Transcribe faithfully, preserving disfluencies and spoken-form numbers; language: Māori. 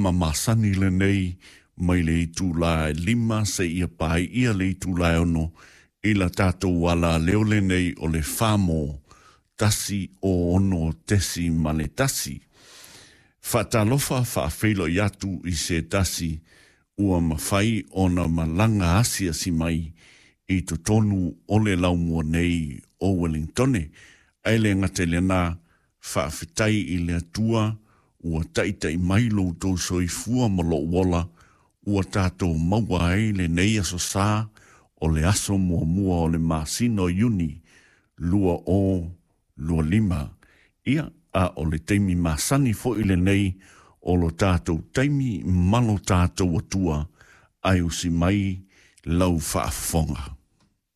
mamasani le nei mai le tūlai lima se ia pai ia le tūlai ono i la tātou wala leo le nei o le whamo tasi o ono tesi ma le tasi. Whatalofa whaafeilo i atu i se tasi ua mawhai ona malanga asia si mai i to tonu o le laumua nei o Wellingtone. Aile ngate le nā whaafetai i le atua ua taitai mai lo tō soifua ma lo wala ua tātou maua ai le nei aso sā o le aso mua mua o le masino yuni lua o lua lima. Ia a o le teimi masani fo i le nei o lo tātou teimi malo tātou atua ai usi mai lau whaafonga.